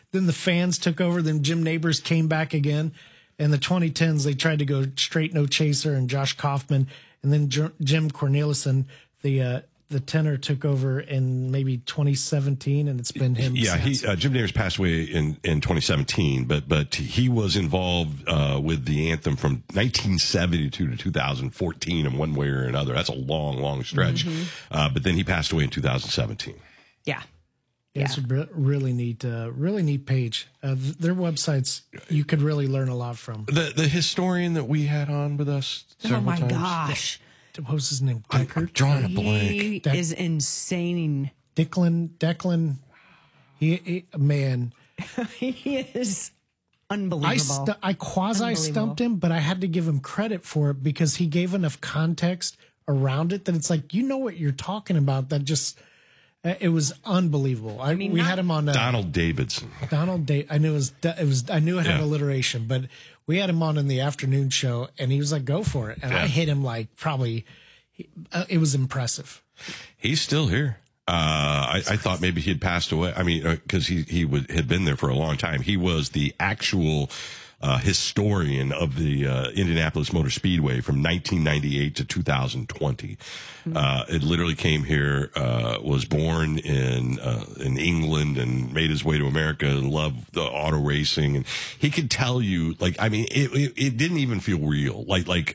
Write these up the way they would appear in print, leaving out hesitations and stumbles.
then the fans took over. Then Jim Nabors came back again. In the 2010s, they tried to go straight no chaser and Josh Kaufman, and then Jim Cornelison, the tenor, took over in maybe 2017, and it's been him. Yeah, Jim Nabors passed away in 2017, but he was involved with the anthem from 1972 to 2014 in one way or another. That's a long stretch. Mm-hmm. But then he passed away in 2017. Yeah. It's a really neat page. Their websites you could really learn a lot from. The historian that we had on with us several times. Oh my gosh. What was his name? Deckard? I'm drawing a blank. He is insane. Declan. He man. He is unbelievable. I quasi-stumped him, but I had to give him credit for it because he gave enough context around it that it's like, you know what you're talking about. That just... it was unbelievable. We had him on Donald Davidson. I knew I knew it had alliteration, but we had him on in the afternoon show, and he was like, "Go for it!" And I hit him like probably. It was impressive. He's still here. I thought maybe he had passed away. I mean, because he had been there for a long time. He was the actual historian of the Indianapolis Motor Speedway from 1998 to 2020. It literally came here, was born in England and made his way to America and loved the auto racing. And he could tell you, it didn't even feel real. Like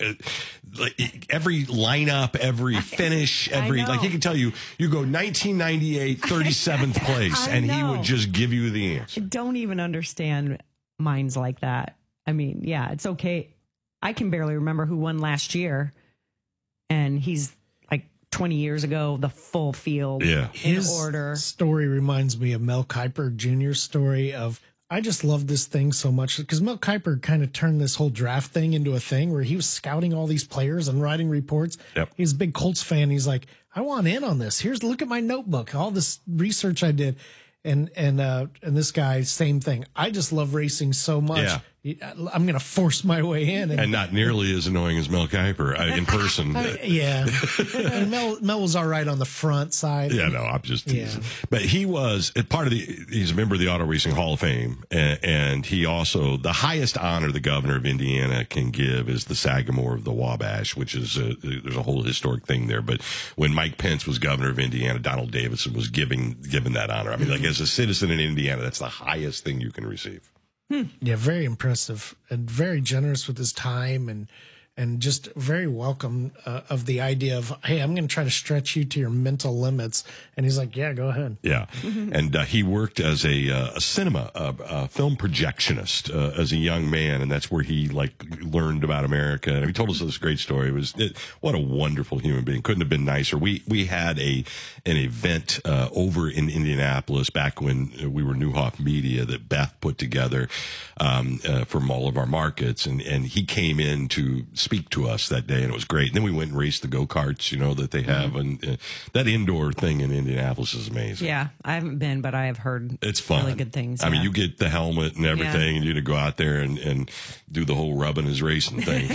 every lineup, every finish, he could tell you go 1998, 37th place, and he would just give you the answer. I don't even understand minds like that. I mean, yeah, it's okay. I can barely remember who won last year, and he's like 20 years ago, the full field in order. His story reminds me of Mel Kiper Jr.'s story of, I just love this thing so much because Mel Kiper kind of turned this whole draft thing into a thing where he was scouting all these players and writing reports. Yep. He's a big Colts fan. He's like, I want in on this. Look at my notebook, all this research I did. And this guy, same thing. I just love racing so much. Yeah. I'm going to force my way in. And not nearly as annoying as Mel Kiper in person. Yeah. And Mel was all right on the front side. Yeah, no, I'm just teasing. Yeah. But he was he's a member of the Auto Racing Hall of Fame. And he also, the highest honor the governor of Indiana can give is the Sagamore of the Wabash, which is, there's a whole historic thing there. But when Mike Pence was governor of Indiana, Donald Davidson was given that honor. I mean, like as a citizen in Indiana, that's the highest thing you can receive. Yeah, very impressive and very generous with his time and just very welcome of the idea of, hey, I'm going to try to stretch you to your mental limits. And he's like, yeah, go ahead. Yeah. And he worked as a cinema, film projectionist as a young man. And that's where he learned about America. And he told us this great story. What a wonderful human being. Couldn't have been nicer. We had an event over in Indianapolis back when we were Newhoff Media that Beth put together from all of our markets. And he came in to speak to us that day, and it was great. And then we went and raced the go-karts, that they have, and that indoor thing in Indianapolis is amazing. Yeah, I haven't been, but I have heard it's fun. Really good things. I mean, you get the helmet and everything, and you to go out there and do the whole rubbing his racing thing.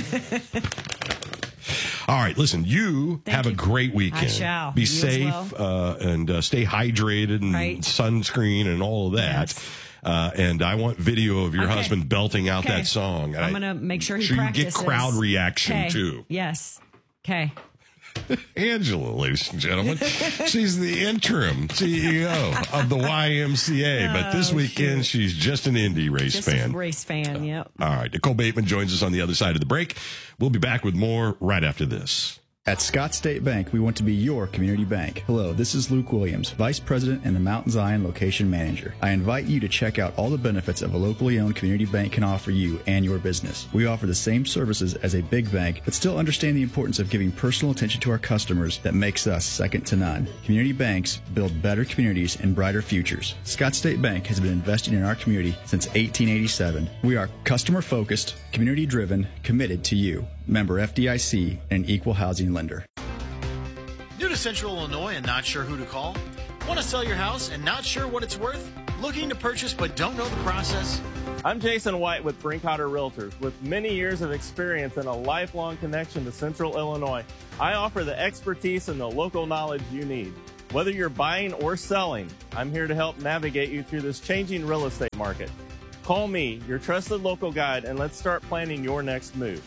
All right, listen, you have a great weekend. I shall. Be You safe and stay hydrated and sunscreen and all of that. Yes. And I want video of your husband belting out that song. I'm going to make sure he You practices. get crowd reaction, too. Yes. Okay. Angela, ladies and gentlemen. She's the interim CEO of the YMCA. But this weekend, she's just an Indy race fan. A race fan, yep. All right. Nicole Bateman joins us on the other side of the break. We'll be back with more right after this. At Scott State Bank, we want to be your community bank. Hello, this is Luke Williams, Vice President and the Mount Zion Location Manager. I invite you to check out all the benefits of a locally owned community bank can offer you and your business. We offer the same services as a big bank, but still understand the importance of giving personal attention to our customers that makes us second to none. Community banks build better communities and brighter futures. Scott State Bank has been investing in our community since 1887. We are customer-focused, community-driven, committed to you. Member FDIC and an equal housing lender. New to Central Illinois and not sure who to call? Want to sell your house and not sure what it's worth? Looking to purchase but don't know the process? I'm Jason White with Brinkhotter Realtors. With many years of experience and a lifelong connection to Central Illinois, I offer the expertise and the local knowledge you need. Whether you're buying or selling, I'm here to help navigate you through this changing real estate market. Call me, your trusted local guide, and let's start planning your next move.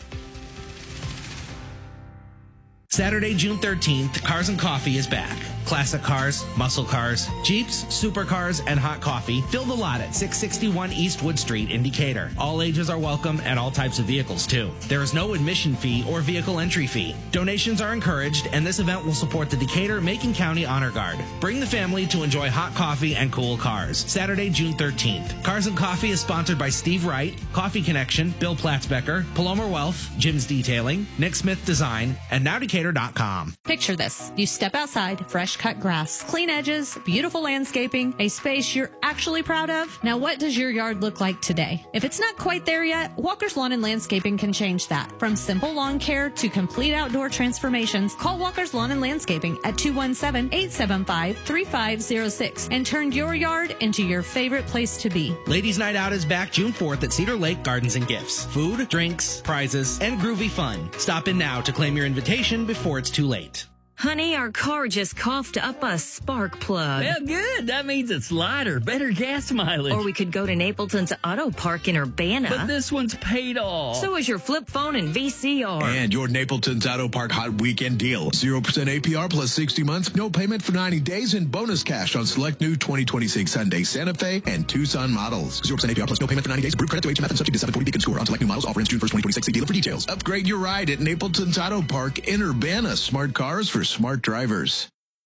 Saturday, June 13th, Cars and Coffee is back. Classic cars, muscle cars, Jeeps, supercars, and hot coffee fill the lot at 661 East Wood Street in Decatur. All ages are welcome and all types of vehicles, too. There is no admission fee or vehicle entry fee. Donations are encouraged, and this event will support the Decatur-Macon County Honor Guard. Bring the family to enjoy hot coffee and cool cars. Saturday, June 13th. Cars and Coffee is sponsored by Steve Wright, Coffee Connection, Bill Platzbecker, Paloma Wealth, Jim's Detailing, Nick Smith Design, and NowDecatur.com. Picture this. You step outside, fresh cut grass, clean edges, beautiful landscaping, a space you're actually proud of. Now, what does your yard look like today? If it's not quite there yet, Walker's Lawn and Landscaping can change that. From simple lawn care to complete outdoor transformations, call Walker's Lawn and Landscaping at 217-875-3506 and turn your yard into your favorite place to be. Ladies' Night Out is back June 4th at Cedar Lake Gardens and Gifts. Food, drinks, prizes, and groovy fun. Stop in now to claim your invitation before it's too late. Honey, our car just coughed up a spark plug. Well, good. That means it's lighter, better gas mileage. Or we could go to Napleton's Auto Park in Urbana. But this one's paid off. So is your flip phone and VCR. And your Napleton's Auto Park Hot Weekend Deal. 0% APR plus 60 months, no payment for 90 days, and bonus cash on select new 2026 Hyundai Santa Fe and Tucson models. 0% APR plus no payment for 90 days. Approved credit to HMF and subject to 740 Beacon score on select new models. Offer ends June 1st, 2026. See dealer for details. Upgrade your ride at Napleton's Auto Park in Urbana. Smart cars for smart drivers.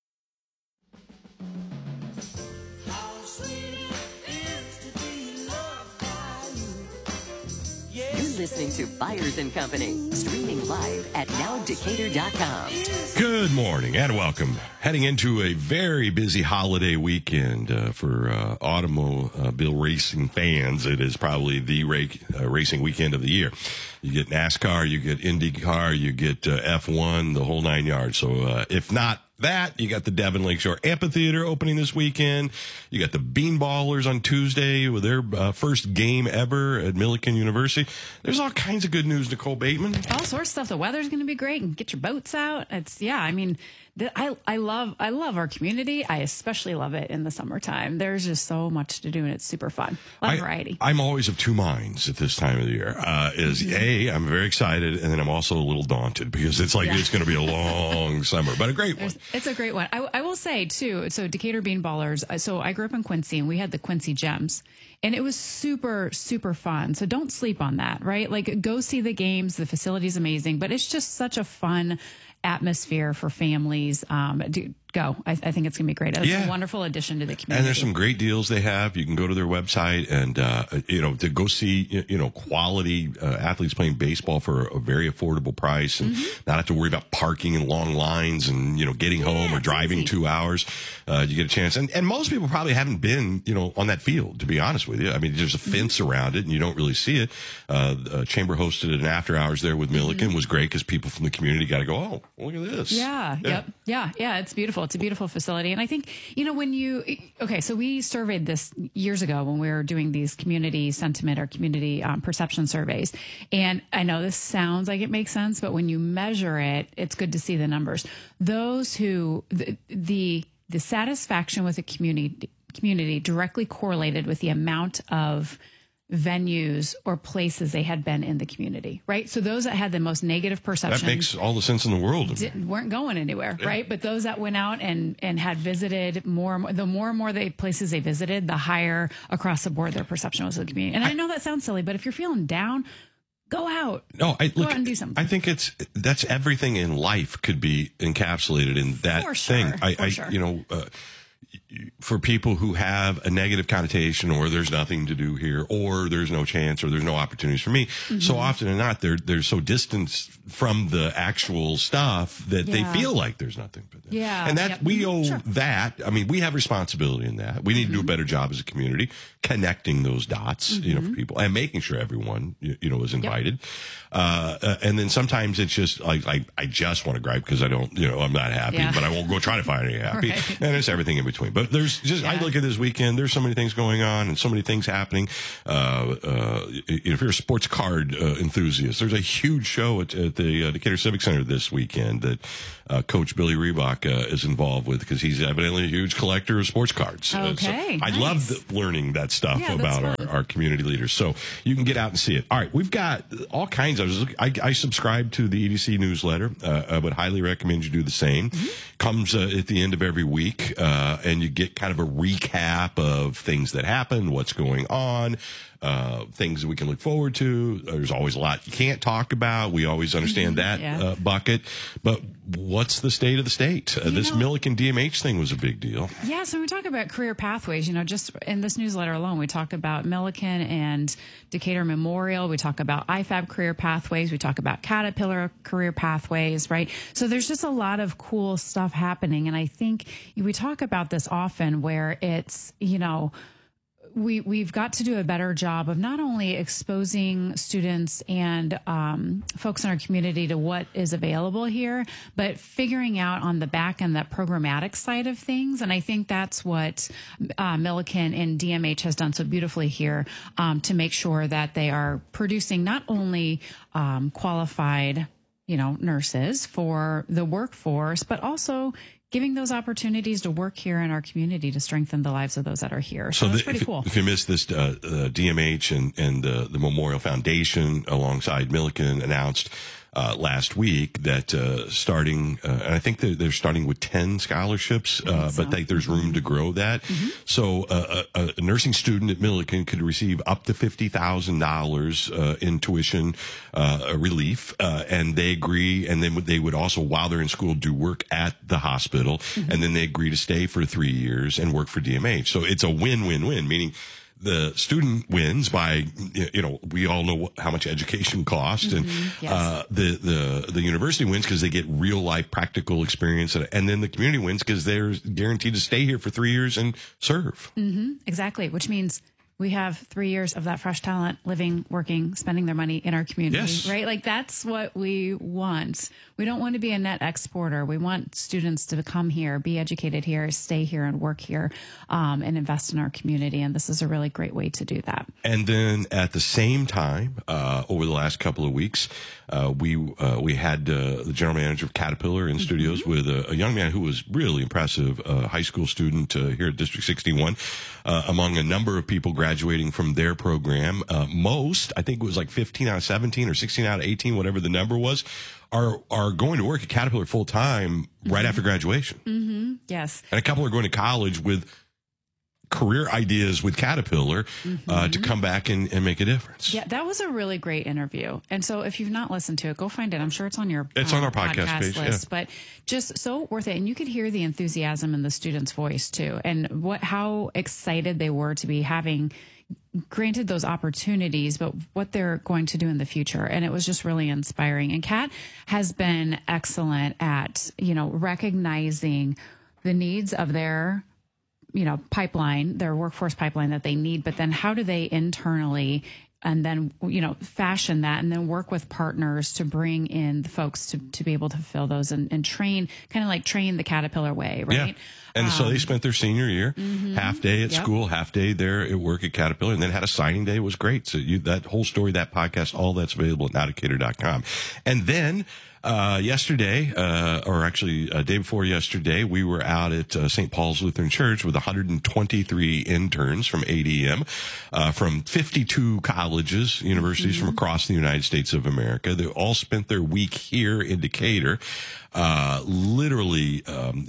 Listening to Byers & Company, streaming live at NowDecatur.com. Good morning and welcome. Heading into a very busy holiday weekend for automobile racing fans. It is probably the racing weekend of the year. You get NASCAR, you get IndyCar, you get F1, the whole 9 yards. So if not that, you got the Devon Lakeshore Amphitheater opening this weekend. You got the Beanballers on Tuesday with their first game ever at Millikan University. There's all kinds of good news, Nicole Bateman. All sorts of stuff. The weather's going to be great, and get your boats out. I love our community. I especially love it in the summertime. There's just so much to do, and it's super fun. A lot of variety. I'm always of two minds at this time of the year. I'm very excited, and then I'm also a little daunted because it's like it's going to be a long summer, but a great one. It's a great one. I will say, too, so Decatur Beanballers, so I grew up in Quincy, and we had the Quincy Gems, and it was super, super fun. So don't sleep on that, right? Like, go see the games. The facility's amazing, but it's just such a fun atmosphere for families. Go. I think it's going to be great. It's a wonderful addition to the community. And there's some great deals they have. You can go to their website and, to go see, quality athletes playing baseball for a very affordable price and not have to worry about parking in long lines and, getting home or driving 2 hours. You get a chance. And most people probably haven't been, on that field, to be honest with you. I mean, there's a fence around it and you don't really see it. Chamber hosted an after hours there with Millikan. Was great because people from the community got to go, oh, look at this. Yeah. It's beautiful. It's a beautiful facility. And I think, so we surveyed this years ago when we were doing these community sentiment or community perception surveys. And I know this sounds like it makes sense, but when you measure it, it's good to see the numbers. Those who, the satisfaction with a community directly correlated with the amount of venues or places they had been in the community, right? So those that had the most negative perception, that makes all the sense in the world, weren't going anywhere, right? But those that went out and had visited more and more places they visited, the higher across the board their perception was of the community. And I know that sounds silly, but if you're feeling down, go out. No, go out and do something. I think that's everything in life could be encapsulated in that thing. For people who have a negative connotation or there's nothing to do here or there's no chance or there's no opportunities for me, so often than not, they're so distanced from the actual stuff that they feel like there's nothing for them. Yeah. And that we owe that. I mean, we have responsibility in that. We need to do a better job as a community connecting those dots, for people and making sure everyone, is invited. And then sometimes it's just like I just want to gripe because I don't, I'm not happy, but I won't go try to find any happy. Right. And it's everything in between. But there's just, I look at this weekend, there's so many things going on and so many things happening. If you're a sports card enthusiast, there's a huge show at the Decatur Civic Center this weekend that Coach Billy Reebok is involved with, because he's evidently a huge collector of sports cards. Okay, I love learning that stuff about our community leaders. So you can get out and see it. All right, we've got all kinds of. I subscribe to the EDC newsletter. I would highly recommend you do the same. Comes at the end of every week, and you get kind of a recap of things that happened, what's going on, things that we can look forward to. There's always a lot you can't talk about. We always understand that bucket. But what's the state of the state? This Milliken DMH thing was a big deal. Yeah, so when we talk about career pathways, just in this newsletter alone, we talk about Milliken and Decatur Memorial. We talk about IFAB career pathways. We talk about Caterpillar career pathways, right? So there's just a lot of cool stuff happening. And I think we talk about this often where it's, we've got to do a better job of not only exposing students and folks in our community to what is available here, but figuring out on the back end that programmatic side of things. And I think that's what Milliken and DMH has done so beautifully here, to make sure that they are producing not only qualified, nurses for the workforce, but also giving those opportunities to work here in our community to strengthen the lives of those that are here. So that's pretty cool. If you missed this, DMH and the Memorial Foundation alongside Milliken announced last week that starting, and I think they're starting with 10 scholarships, but there's room to grow that. So a nursing student at Milliken could receive up to $50,000 in tuition relief, and they agree. And then they would also, while they're in school, do work at the hospital, and then they agree to stay for 3 years and work for DMH. So it's a win-win-win, meaning the student wins by, we all know how much education costs, and the university wins because they get real life practical experience, and then the community wins because they're guaranteed to stay here for 3 years and serve. Exactly, which means we have 3 years of that fresh talent living, working, spending their money in our community, right? Like that's what we want. We don't want to be a net exporter. We want students to come here, be educated here, stay here and work here, and invest in our community. And this is a really great way to do that. And then at the same time, over the last couple of weeks, we had the general manager of Caterpillar in studios with a young man who was really impressive, a high school student here at District 61, among a number of people graduating from their program. Most, I think it was like 15 out of 17 or 16 out of 18, whatever the number was, are going to work at Caterpillar full time right after graduation. Yes. And a couple are going to college with career ideas with Caterpillar to come back and make a difference. Yeah, that was a really great interview. And so if you've not listened to it, go find it. I'm sure it's on your on our podcast page, list, but just so worth it. And you could hear the enthusiasm in the student's voice too, and how excited they were to be having granted those opportunities, but what they're going to do in the future. And it was just really inspiring. And Kat has been excellent at, recognizing the needs of their pipeline, their workforce pipeline that they need, but then how do they internally and then, fashion that and then work with partners to bring in the folks to be able to fill those and train, kind of like train the Caterpillar way, right? Yeah. And so they spent their senior year, half day at school, half day there at work at Caterpillar, and then had a signing day. It was great. So that whole story, that podcast, all that's available at nowdecatur.com. And then yesterday, or actually day before yesterday, we were out at St. Paul's Lutheran Church with 123 interns from ADM, from 52 colleges, universities from across the United States of America. They all spent their week here in Decatur, literally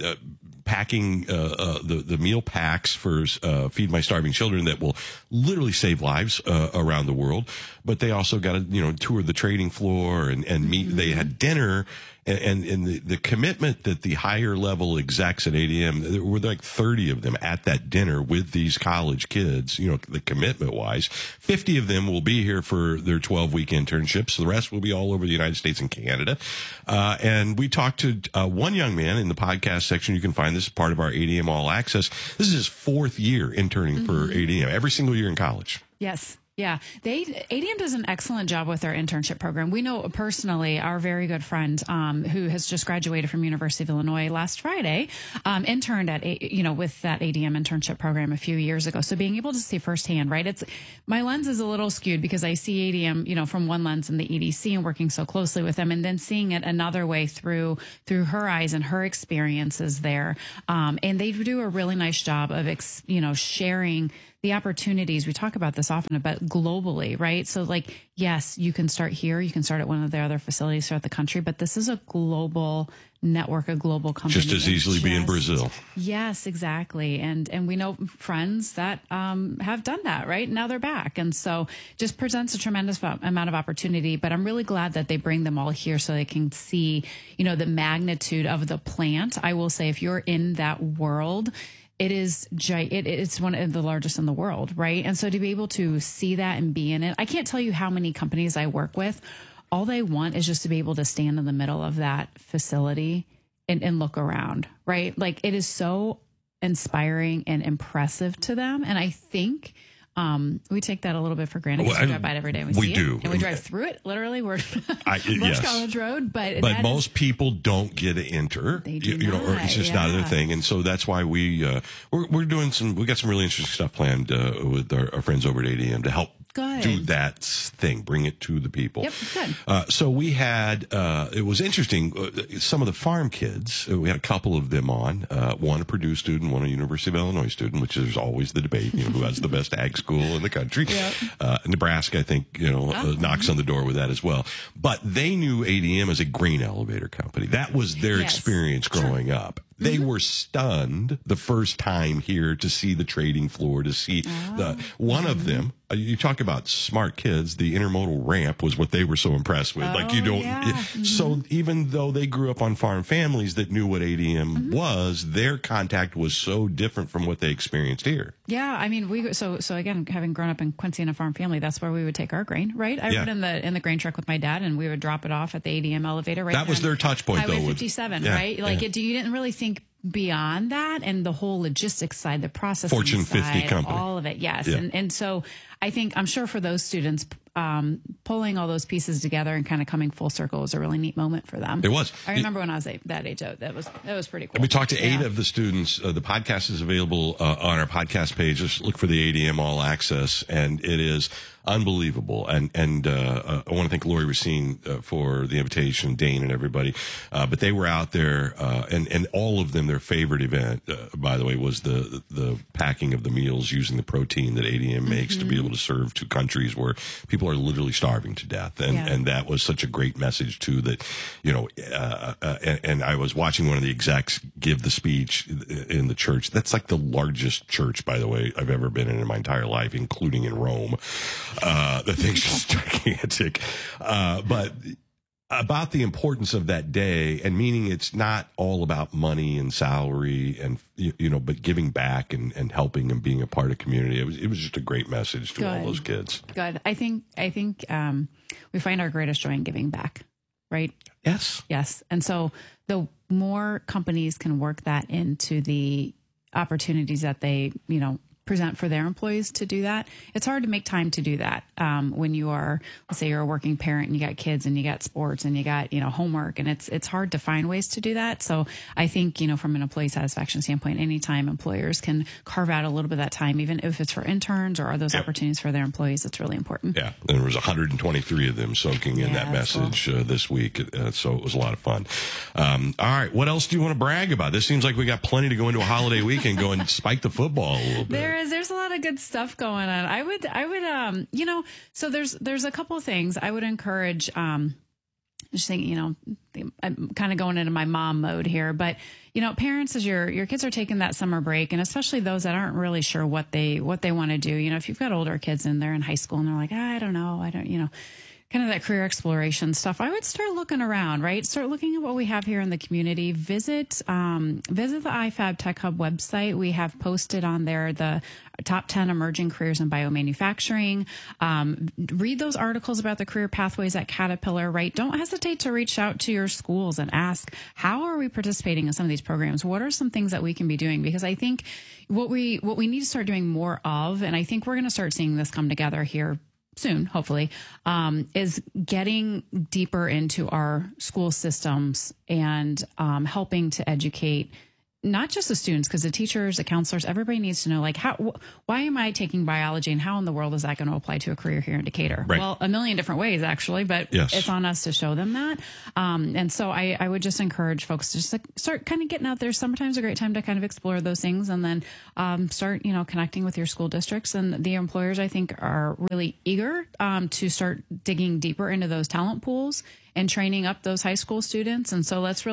packing the meal packs for Feed My Starving Children that will literally save lives around the world. But they also got to tour the trading floor and meet. They had dinner. And the commitment that the higher level execs at ADM, there were like 30 of them at that dinner with these college kids, the commitment wise. 50 of them will be here for their 12-week internships. The rest will be all over the United States and Canada. And we talked to one young man in the podcast section. You can find this as part of our ADM All Access. This is his 4th year interning for ADM, every single year in college. Yes. Yeah, ADM does an excellent job with their internship program. We know personally our very good friend who has just graduated from University of Illinois last Friday, interned at with that ADM internship program a few years ago. So being able to see firsthand, right? My lens is a little skewed because I see ADM, from one lens in the EDC and working so closely with them, and then seeing it another way through her eyes and her experiences there. And they do a really nice job of sharing the opportunities. We talk about this often, but globally, right? So yes, you can start here. You can start at one of their other facilities throughout the country, but this is a global network, a global company. Just as easily be in Brazil. Yes, exactly. And we know friends that have done that, right? Now they're back. And so just presents a tremendous amount of opportunity, but I'm really glad that they bring them all here so they can see, the magnitude of the plant. I will say, if you're in that world, it's one of the largest in the world, right? And so to be able to see that and be in it, I can't tell you how many companies I work with. All they want is just to be able to stand in the middle of that facility and look around, right? It is so inspiring and impressive to them. And I think we take that a little bit for granted because we drive by it every day and we see do. it. And we drive through it, literally. We're yes. College Road. But most people don't get to enter. They do not, or it's just not their thing. And so that's why we're doing we got some really interesting stuff planned with our friends over at ADM to help do that thing, bring it to the people. Yep, good. So we had, it was interesting, some of the farm kids, we had a couple of them on, one a Purdue student, one a University of Illinois student, which is always the debate, who has the best ag school in the country. Yep. Nebraska, I think, knocks on the door with that as well. But they knew ADM as a grain elevator company. That was their experience growing up. They were stunned the first time here to see the trading floor, to see one of them. You talk about smart kids. The intermodal ramp was what they were so impressed with. So even though they grew up on farm families that knew what ADM was, their contact was so different from what they experienced here. Yeah, I mean, so again, having grown up in Quincy in a farm family, that's where we would take our grain, right? I rode in the grain truck with my dad, and we would drop it off at the ADM elevator. Right, that was their touch point, Highway though. 57, right? You didn't really think beyond that, and the whole logistics side, the processing Fortune side, 50 company, all of it, yes. Yeah. And so I'm sure for those students, pulling all those pieces together and kind of coming full circle was a really neat moment for them. It was. I remember when I was that age, that was pretty cool. We talked to 8 of the students. The podcast is available on our podcast page. Just look for the ADM All Access, and it is unbelievable. And I want to thank Lori Racine for the invitation, Dane and everybody. But they were out there, and all of them, their favorite event, by the way, was the packing of the meals using the protein that ADM makes to be able to serve to countries where people are literally starving to death. And that was such a great message too, that, and I was watching one of the execs give the speech in the church. That's like the largest church, by the way, I've ever been in my entire life, including in Rome. The thing's just gigantic. But about the importance of that day, and meaning it's not all about money and salary and, but giving back and helping and being a part of community. It was just a great message to all those kids. Good. I think we find our greatest joy in giving back, right? Yes. Yes. And so the more companies can work that into the opportunities that they, present for their employees to do that. It's hard to make time to do that when you are, let's say you're a working parent and you got kids and you got sports and you got, homework, and it's hard to find ways to do that. So I think, from an employee satisfaction standpoint, anytime employers can carve out a little bit of that time, even if it's for interns or are those opportunities for their employees, it's really important. Yeah. There was 123 of them soaking in that message this week. So it was a lot of fun. All right. What else do you want to brag about? This seems like we got plenty to go into a holiday weekend, go and spike the football a little bit. There's a lot of good stuff going on. I would, so there's a couple of things I would encourage, just thinking, I'm kind of going into my mom mode here, but parents, as your kids are taking that summer break, and especially those that aren't really sure what they want to do, if you've got older kids and they're in high school and they're like, I don't know, kind of that career exploration stuff, I would start looking around, right? Start looking at what we have here in the community. Visit the IFAB Tech Hub website. We have posted on there the top 10 emerging careers in biomanufacturing. Read those articles about the career pathways at Caterpillar, right? Don't hesitate to reach out to your schools and ask, how are we participating in some of these programs? What are some things that we can be doing? Because I think what we need to start doing more of, and I think we're going to start seeing this come together here soon, hopefully, is getting deeper into our school systems and helping to educate not just the students, because the teachers, the counselors, everybody needs to know, like, why am I taking biology and how in the world is that going to apply to a career here in Decatur? Right. Well, a million different ways, actually, but Yes. it's on us to show them that. And so I would just encourage folks to just start kind of getting out there. Summertime's a great time to kind of explore those things, and then start, connecting with your school districts. And the employers, I think, are really eager to start digging deeper into those talent pools and training up those high school students. And so let's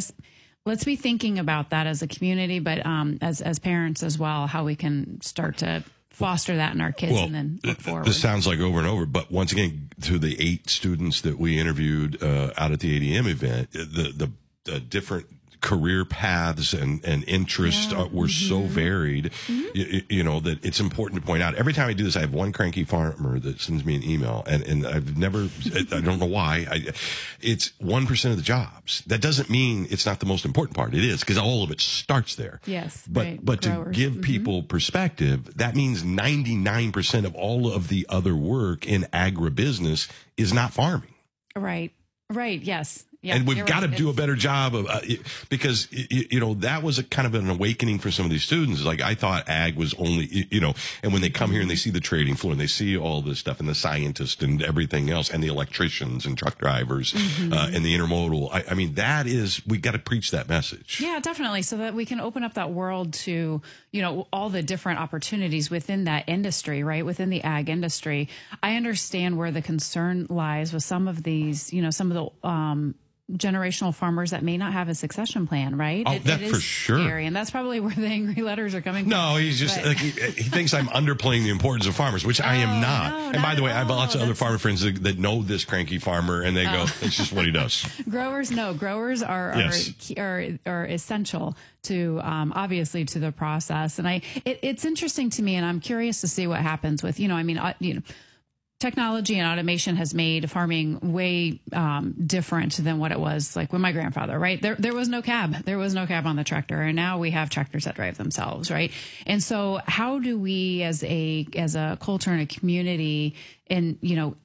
be thinking about that as a community, but as parents as well, how we can start to foster that in our kids and then look forward. This sounds like over and over, but once again, to the 8 students that we interviewed out at the ADM event, the different career paths and interests were so varied, that it's important to point out. Every time I do this, I have one cranky farmer that sends me an email, and I've never, I don't know why, it's 1% of the jobs. That doesn't mean it's not the most important part. It is, because all of it starts there. Yes. But to give people perspective, that means 99% of all of the other work in agribusiness is not farming. Right. Yes. Yeah, and we've got to right. do a better job of because that was a kind of an awakening for some of these students. Like, I thought ag was only and when they come here and they see the trading floor and they see all this stuff and the scientists and everything else and the electricians and truck drivers and the intermodal. I mean, we got to preach that message. Yeah, definitely, so that we can open up that world to all the different opportunities within that industry, right? Within the ag industry. I understand where the concern lies with some of these, some of the generational farmers that may not have a succession plan, right? Oh, it is for sure. Scary, and that's probably where the angry letters are coming from. No, he's just he thinks I'm underplaying the importance of farmers, which I am not. No, and by the way, I have lots of other That's- farmer friends that know this cranky farmer, and they go, "It's just what he does." Growers are Yes. are essential to obviously to the process, and it's interesting to me, and I'm curious to see what happens with technology and automation has made farming way different than what it was like when my grandfather, right? There was no cab. There was no cab on the tractor. And now we have tractors that drive themselves, right? And so how do we as a culture and a community and,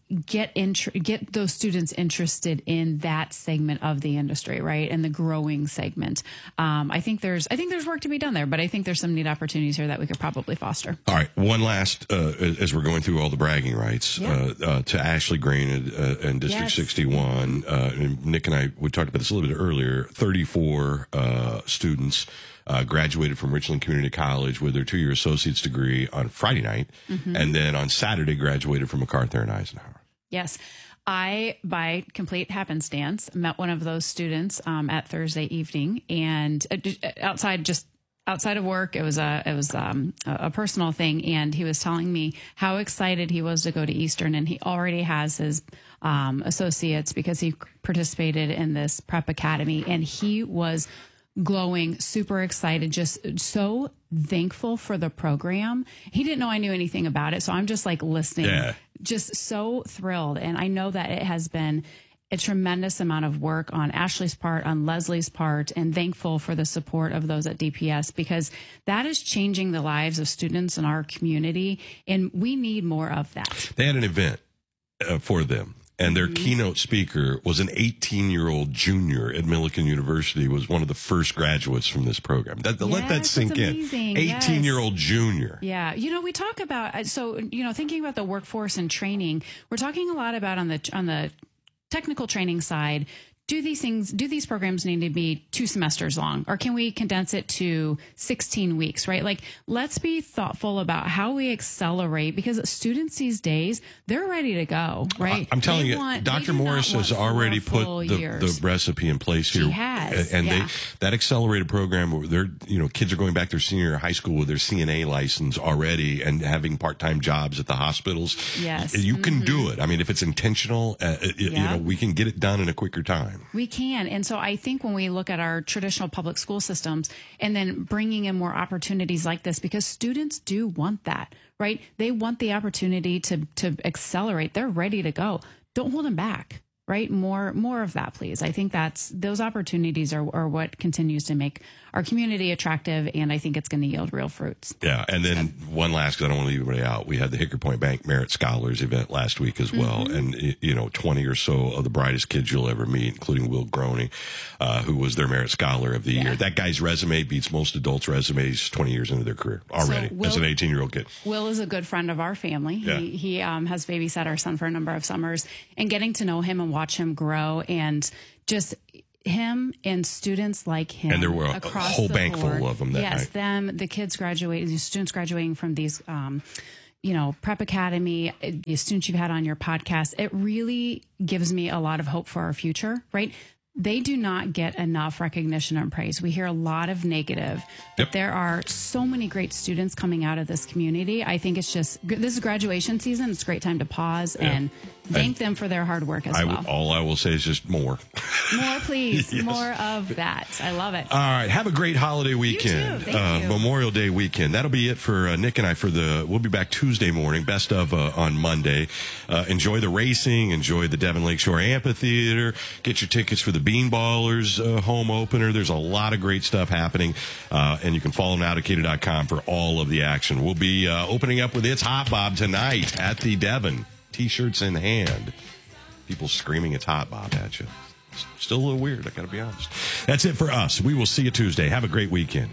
get those students interested in that segment of the industry, right? And the growing segment. I think there's work to be done there, but I think there's some neat opportunities here that we could probably foster. All right. One last, as we're going through all the bragging rights, to Ashley Grain in District 61. And Nick and we talked about this a little bit earlier. 34 students graduated from Richland Community College with their 2-year associate's degree on Friday night. And then on Saturday graduated from MacArthur and Eisenhower. Yes. I, by complete happenstance, met one of those students at Thursday evening, and outside of work, it was a personal thing, and he was telling me how excited he was to go to Eastern, and he already has his associates because he participated in this prep academy, and he was glowing, super excited, just so thankful for the program. He didn't know I knew anything about it, so I'm just like listening, just so thrilled. And I know that it has been a tremendous amount of work on Ashley's part, on Leslie's part, and thankful for the support of those at DPS, because that is changing the lives of students in our community, and we need more of that. They had an event for them. And their keynote speaker was an 18-year-old junior at Millikan University, was one of the first graduates from this program. Let that sink in. 18-year-old junior. Yeah. We talk about, thinking about the workforce and training, we're talking a lot about on the technical training side. Do these programs need to be 2 semesters long, or can we condense it to 16 weeks, right? Like, let's be thoughtful about how we accelerate, because students these days, they're ready to go, right? I'm telling you, Dr. Morris has already put the recipe in place here. She has. And that accelerated program, kids are going back to their senior year of high school with their CNA license already and having part-time jobs at the hospitals. Yes. You can do it. I mean, if it's intentional, we can get it done in a quicker time. We can. And so I think when we look at our traditional public school systems and then bringing in more opportunities like this, because students do want that, right? They want the opportunity to accelerate. They're ready to go. Don't hold them back. right? More of that, please. I think those opportunities are what continues to make our community attractive, and I think it's going to yield real fruits. Yeah, and then one last, because I don't want to leave anybody out, we had the Hickory Point Bank Merit Scholars event last week as well, and 20 or so of the brightest kids you'll ever meet, including Will Groening, who was their Merit Scholar of the year. That guy's resume beats most adults' resumes 20 years into their career already, as an 18-year-old kid. Will is a good friend of our family. Yeah. He has babysat our son for a number of summers, and getting to know him and watch him grow, and just him and students like him. And there were a whole bank board. full of them that night. The kids graduating, the students graduating from these, Prep Academy, the students you've had on your podcast, it really gives me a lot of hope for our future, right? They do not get enough recognition and praise. We hear a lot of negative, but there are so many great students coming out of this community. I think this is graduation season. It's a great time to pause and thank them for their hard work as well. All I will say is just more. More, please. Yes. More of that. I love it. All right. Have a great holiday weekend. You too. Thank you. Memorial Day weekend. That'll be it for Nick and I we'll be back Tuesday morning, best of on Monday. Enjoy the racing. Enjoy the Devon Lakeshore Amphitheater. Get your tickets for the Bean Ballers home opener. There's a lot of great stuff happening. And you can follow nowdecatur.com for all of the action. We'll be opening up with It's Hot Bob tonight at the Devon. T-shirts in hand. People screaming It's Hot Bob at you. Still a little weird, I gotta be honest. That's it for us. We will see you Tuesday. Have a great weekend.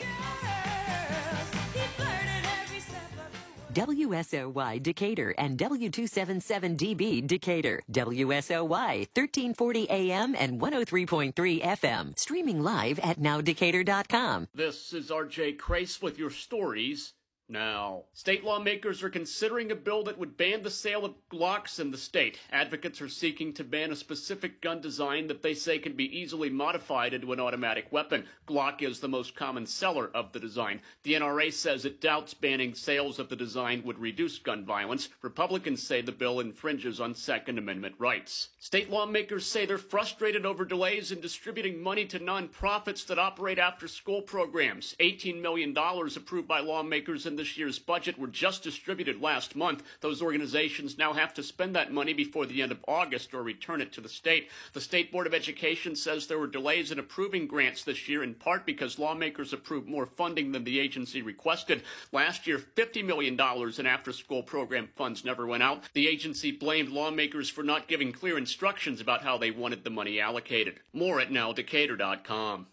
WSOY Decatur and W277DB Decatur. WSOY 1340 AM and 103.3 FM. Streaming live at nowdecatur.com. This is RJ Crace with your stories. Now, state lawmakers are considering a bill that would ban the sale of Glocks in the state. Advocates are seeking to ban a specific gun design that they say can be easily modified into an automatic weapon. Glock is the most common seller of the design. The NRA says it doubts banning sales of the design would reduce gun violence. Republicans say the bill infringes on Second Amendment rights. State lawmakers say they're frustrated over delays in distributing money to nonprofits that operate after-school programs. $18 million approved by lawmakers in this year's budget were just distributed last month. Those organizations now have to spend that money before the end of August or return it to the state. The State Board of Education says there were delays in approving grants this year, in part because lawmakers approved more funding than the agency requested. Last year, $50 million in after-school program funds never went out. The agency blamed lawmakers for not giving clear instructions about how they wanted the money allocated. More at nowdecatur.com.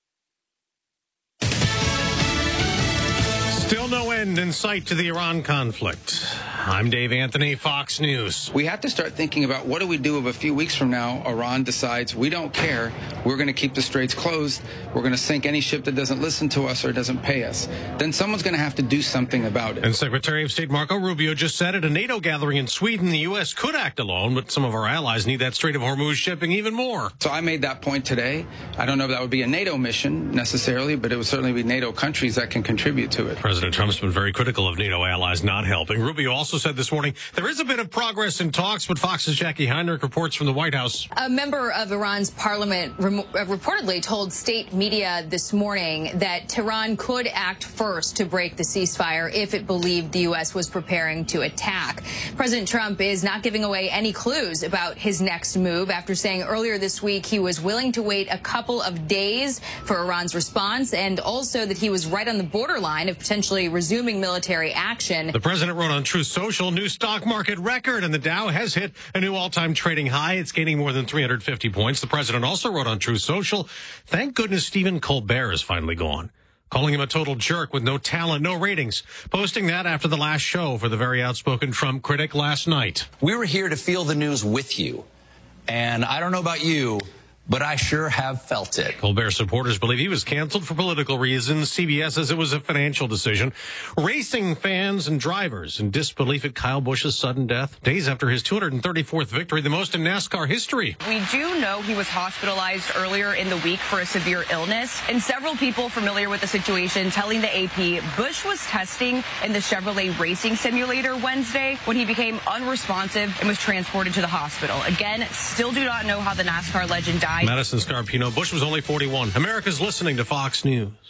Still no end in sight to the Iran conflict. I'm Dave Anthony, Fox News. We have to start thinking about what do we do if a few weeks from now Iran decides we don't care, we're going to keep the straits closed, we're going to sink any ship that doesn't listen to us or doesn't pay us. Then someone's going to have to do something about it. And Secretary of State Marco Rubio just said at a NATO gathering in Sweden the U.S. could act alone, but some of our allies need that Strait of Hormuz shipping even more. So I made that point today. I don't know if that would be a NATO mission necessarily, but it would certainly be NATO countries that can contribute to it. President Trump's been very critical of NATO allies not helping. Rubio also said this morning there is a bit of progress in talks, but Fox's Jackie Heinrich reports from the White House. A member of Iran's parliament reportedly told state media this morning that Tehran could act first to break the ceasefire if it believed the U.S. was preparing to attack. President Trump is not giving away any clues about his next move after saying earlier this week he was willing to wait a couple of days for Iran's response, and also that he was right on the borderline of potentially resuming military action. The president wrote on Truth Social, new stock market record, and the Dow has hit a new all-time trading high. It's gaining more than 350 points. The president also wrote on Truth Social, thank goodness Stephen Colbert is finally gone, calling him a total jerk with no talent, no ratings, posting that after the last show for the very outspoken Trump critic last night. We were here to feel the news with you, and I don't know about you, but I sure have felt it. Colbert supporters believe he was canceled for political reasons. CBS says it was a financial decision. Racing fans and drivers in disbelief at Kyle Busch's sudden death, days after his 234th victory, the most in NASCAR history. We do know he was hospitalized earlier in the week for a severe illness, and several people familiar with the situation telling the AP Busch was testing in the Chevrolet racing simulator Wednesday when he became unresponsive and was transported to the hospital. Again, still do not know how the NASCAR legend died. Madison Scarpino, Busch was only 41. America's listening to Fox News.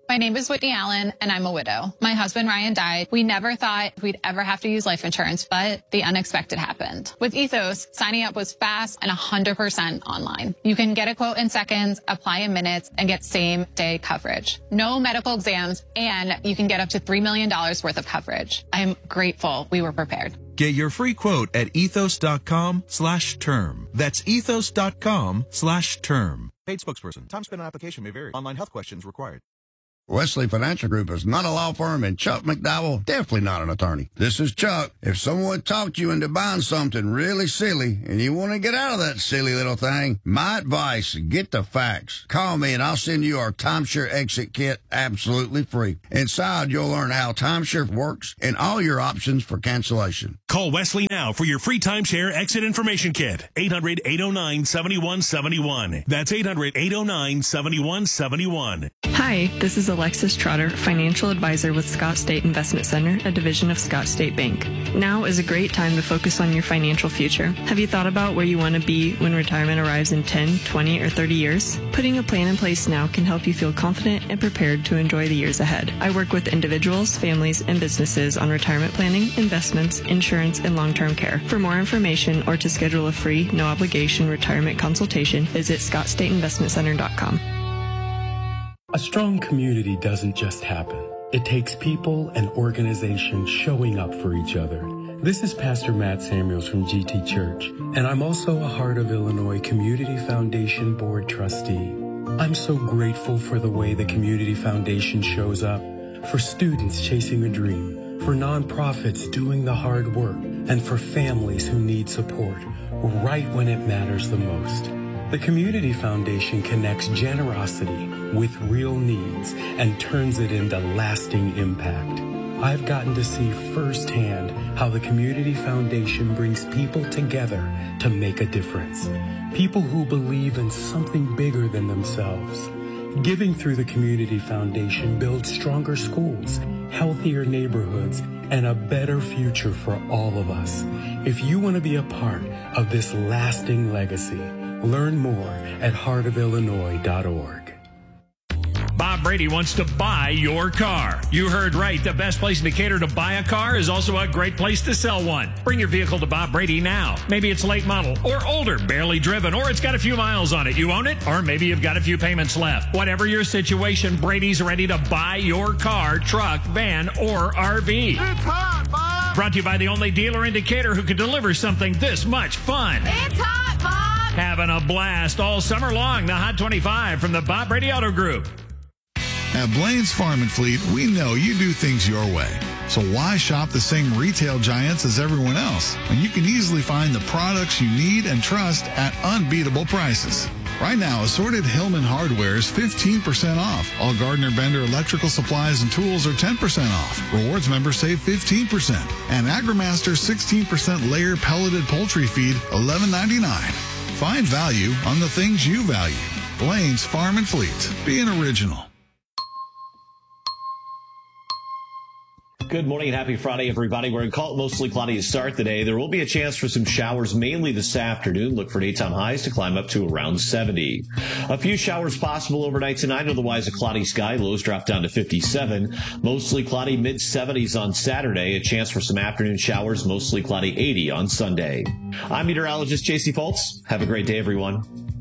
My name is Whitney Allen, and I'm a widow. My husband, Ryan, died. We never thought we'd ever have to use life insurance, but the unexpected happened. With Ethos, signing up was fast and 100% online. You can get a quote in seconds, apply in minutes, and get same-day coverage. No medical exams, and you can get up to $3 million worth of coverage. I am grateful we were prepared. Get your free quote at ethos.com/term. That's ethos.com/term. Paid spokesperson. Time spent on application may vary. Online health questions required. Wesley Financial Group is not a law firm, and Chuck McDowell definitely not an attorney. This is Chuck. If someone talked you into buying something really silly and you want to get out of that silly little thing, my advice, get the facts. Call me and I'll send you our timeshare exit kit absolutely free. Inside, you'll learn how timeshare works and all your options for cancellation. Call Wesley now for your free timeshare exit information kit. 800-809-7171. That's 800-809-7171. Hi, this is Alexis Trotter, financial advisor with Scott State Investment Center, a division of Scott State Bank. Now is a great time to focus on your financial future. Have you thought about where you want to be when retirement arrives in 10, 20, or 30 years? Putting a plan in place now can help you feel confident and prepared to enjoy the years ahead. I work with individuals, families, and businesses on retirement planning, investments, insurance, and long-term care. For more information or to schedule a free, no-obligation retirement consultation, visit ScottStateInvestmentCenter.com. A strong community doesn't just happen. It takes people and organizations showing up for each other. This is Pastor Matt Samuels from GT Church, and I'm also a Heart of Illinois Community Foundation Board trustee. I'm so grateful for the way the Community Foundation shows up, for students chasing a dream, for nonprofits doing the hard work, and for families who need support right when it matters the most. The Community Foundation connects generosity with real needs and turns it into lasting impact. I've gotten to see firsthand how the Community Foundation brings people together to make a difference. People who believe in something bigger than themselves. Giving through the Community Foundation builds stronger schools, healthier neighborhoods, and a better future for all of us. If you want to be a part of this lasting legacy, learn more at heartofillinois.org. Bob Brady wants to buy your car. You heard right. The best place in Decatur to buy a car is also a great place to sell one. Bring your vehicle to Bob Brady now. Maybe it's late model or older, barely driven, or it's got a few miles on it. You own it? Or maybe you've got a few payments left. Whatever your situation, Brady's ready to buy your car, truck, van, or RV. It's hot, Bob! Brought to you by the only dealer in Decatur who can deliver something this much fun. It's hot, Bob! Having a blast all summer long. The Hot 25 from the Bob Brady Auto Group. At Blaine's Farm and Fleet, we know you do things your way. So why shop the same retail giants as everyone else when you can easily find the products you need and trust at unbeatable prices? Right now, assorted Hillman hardware is 15% off. All Gardner Bender electrical supplies and tools are 10% off. Rewards members save 15%. And AgriMaster 16% layer pelleted poultry feed, $11.99. Find value on the things you value. Blaine's Farm and Fleet. Be an original. Good morning and happy Friday, everybody. We're in mostly cloudy to start the day. There will be a chance for some showers mainly this afternoon. Look for daytime highs to climb up to around 70. A few showers possible overnight tonight. Otherwise, a cloudy sky. Lows drop down to 57. Mostly cloudy, mid-70s on Saturday. A chance for some afternoon showers. Mostly cloudy, 80 on Sunday. I'm meteorologist JC Foltz. Have a great day, everyone.